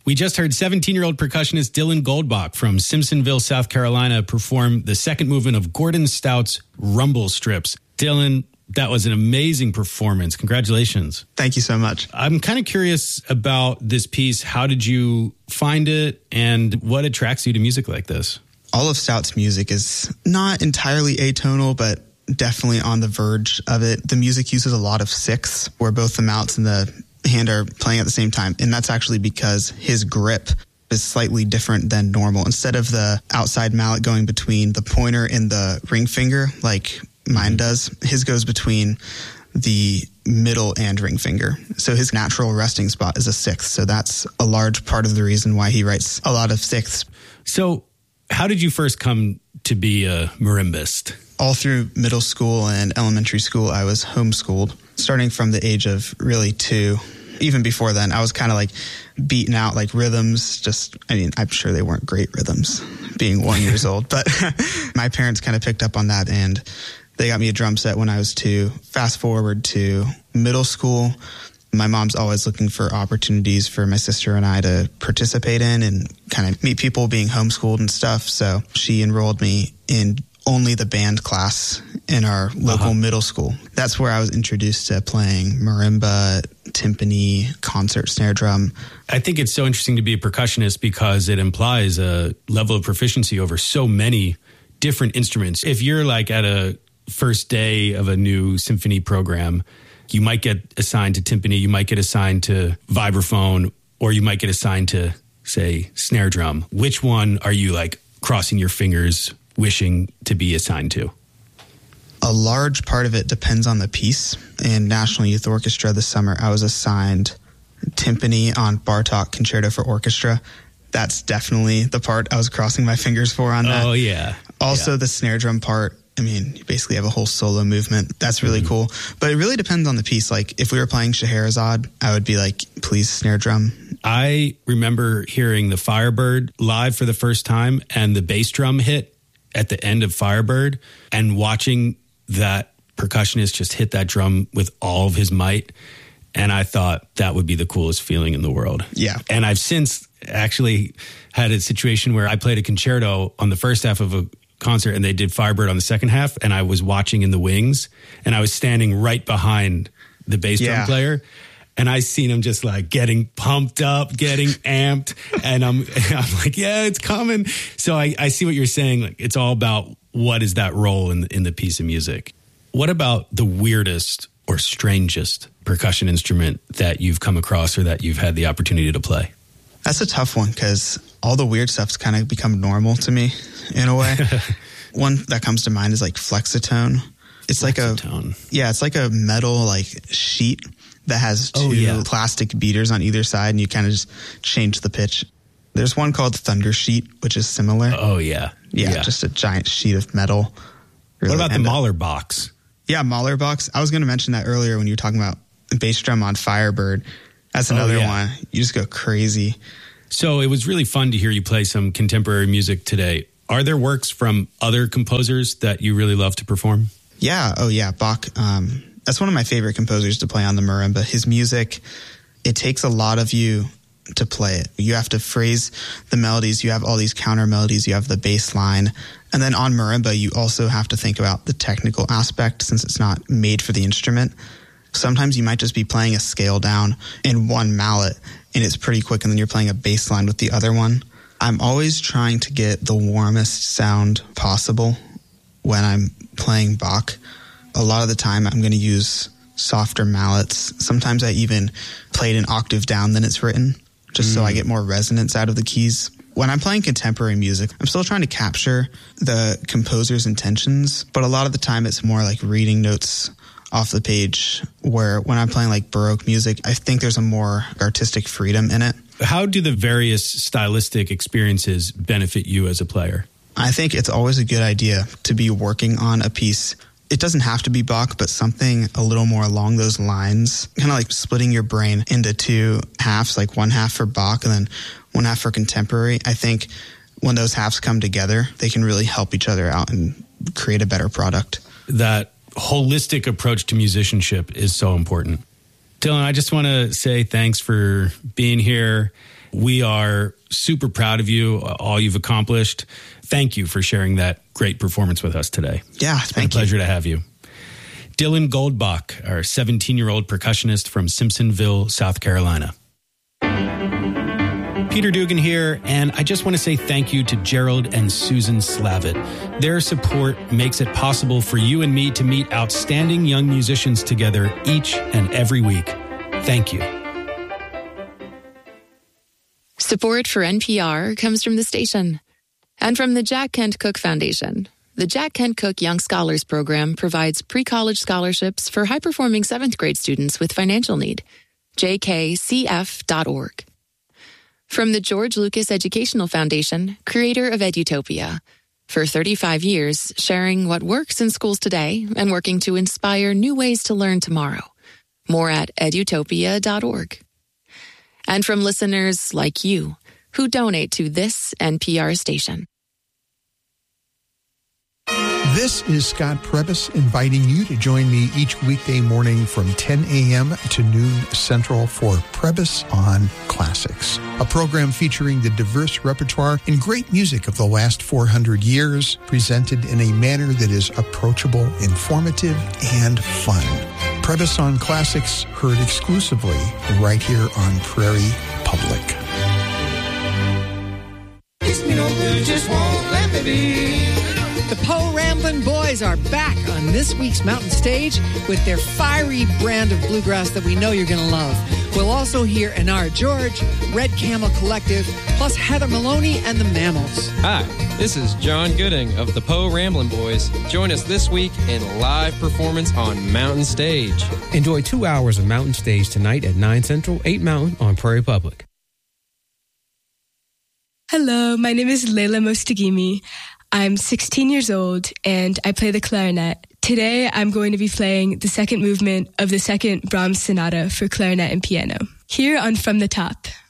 We just heard 17-year-old percussionist Dylan Goldbach from Simpsonville, South Carolina, perform the second movement of Gordon Stout's Rumble Strips. Dylan, that was an amazing performance. Congratulations. Thank you so much. I'm kind of curious about this piece. How did you find it, and what attracts you to music like this? All of Stout's music is not entirely atonal, but definitely on the verge of it. The music uses a lot of sixths, where both the mouths and the hand are playing at the same time. And that's actually because his grip is slightly different than normal. Instead of the outside mallet going between the pointer and the ring finger, like mine does, his goes between the middle and ring finger. So his natural resting spot is a sixth. So that's a large part of the reason why he writes a lot of sixths. So how did you first come to be a marimbist? All through middle school and elementary school, I was homeschooled. Starting from the age of really 2, even before then, I was kind of like beating out like rhythms. I'm sure they weren't great rhythms being 1 year old, but my parents kind of picked up on that and they got me a drum set when I was 2. Fast forward to middle school, my mom's always looking for opportunities for my sister and I to participate in and kind of meet people being homeschooled and stuff. So she enrolled me in only the band class in our local middle school. That's where I was introduced to playing marimba, timpani, concert snare drum. I think it's so interesting to be a percussionist because it implies a level of proficiency over so many different instruments. If you're like at a first day of a new symphony program, you might get assigned to timpani, you might get assigned to vibraphone, or you might get assigned to, say, snare drum. Which one are you like crossing your fingers wishing to be assigned to? A large part of it depends on the piece. In National Youth Orchestra this summer, I was assigned timpani on Bartók Concerto for Orchestra. That's definitely the part I was crossing my fingers for on that. Oh, yeah. Also, the snare drum part, I mean, you basically have a whole solo movement. That's really cool. But it really depends on the piece. Like, if we were playing Scheherazade, I would be like, please, snare drum. I remember hearing the Firebird live for the first time and the bass drum hit at the end of Firebird and watching that percussionist just hit that drum with all of his might. And I thought that would be the coolest feeling in the world. Yeah. And I've since actually had a situation where I played a concerto on the first half of a concert and they did Firebird on the second half, and I was watching in the wings and I was standing right behind the bass drum player. And I seen him just like getting pumped up, getting amped. And I'm like, yeah, it's coming. So I see what you're saying. Like, it's all about what is that role in the piece of music. What about the weirdest or strangest percussion instrument that you've come across or that you've had the opportunity to play? That's a tough one because all the weird stuff's kind of become normal to me in a way. One that comes to mind is like Flexitone. It's like a metal like sheet that has two plastic beaters on either side, and you kind of just change the pitch. There's one called Thunder Sheet, which is similar. Oh, yeah. Yeah, just a giant sheet of metal. Really. What about the Mahler box? Yeah, Mahler box. I was going to mention that earlier when you were talking about bass drum on Firebird. That's another one. You just go crazy. So it was really fun to hear you play some contemporary music today. Are there works from other composers that you really love to perform? Yeah. Oh, yeah. Bach. That's one of my favorite composers to play on the marimba. His music, it takes a lot of you to play it. You have to phrase the melodies. You have all these counter melodies. You have the bass line. And then on marimba, you also have to think about the technical aspect since it's not made for the instrument. Sometimes you might just be playing a scale down in one mallet and it's pretty quick, and then you're playing a bass line with the other one. I'm always trying to get the warmest sound possible when I'm playing Bach. A lot of the time I'm going to use softer mallets. Sometimes I even play it an octave down than it's written, just so I get more resonance out of the keys. When I'm playing contemporary music, I'm still trying to capture the composer's intentions, but a lot of the time it's more like reading notes off the page, where when I'm playing like Baroque music, I think there's a more artistic freedom in it. How do the various stylistic experiences benefit you as a player? I think it's always a good idea to be working on a piece. It doesn't have to be Bach, but something a little more along those lines, kind of like splitting your brain into two halves, like one half for Bach and then one half for contemporary. I think when those halves come together, they can really help each other out and create a better product. That holistic approach to musicianship is so important. Dylan, I just want to say thanks for being here. We are super proud of you, all you've accomplished. Thank you for sharing that great performance with us today. Yeah, it's been a pleasure to have you. Dylan Goldbach, our 17-year-old percussionist from Simpsonville, South Carolina. Peter Dugan here, and I just want to say thank you to Gerald and Susan Slavitt. Their support makes it possible for you and me to meet outstanding young musicians together each and every week. Thank you. Support for NPR comes from the station and from the Jack Kent Cooke Foundation. The Jack Kent Cooke Young Scholars Program provides pre-college scholarships for high-performing 7th grade students with financial need. jkcf.org. From the George Lucas Educational Foundation, creator of Edutopia. For 35 years, sharing what works in schools today and working to inspire new ways to learn tomorrow. More at edutopia.org. And from listeners like you who donate to this NPR station. This is Scott Prebys inviting you to join me each weekday morning from 10 a.m. to noon Central for Prebys on Classics, a program featuring the diverse repertoire and great music of the last 400 years, presented in a manner that is approachable, informative, and fun. Prebys on Classics, heard exclusively right here on Prairie Public. Kiss me no good, just won't let me be. The Poe Ramblin' Boys are back on this week's Mountain Stage with their fiery brand of bluegrass that we know you're going to love. We'll also hear Anar George, Red Camel Collective, plus Heather Maloney and the Mammals. Hi, this is John Gooding of the Poe Ramblin' Boys. Join us this week in live performance on Mountain Stage. Enjoy 2 hours of Mountain Stage tonight at 9 Central, 8 Mountain on Prairie Public. Hello, my name is Leila Mostagimi. I'm 16 years old and I play the clarinet. Today I'm going to be playing the second movement of the second Brahms Sonata for clarinet and piano. Here on From the Top.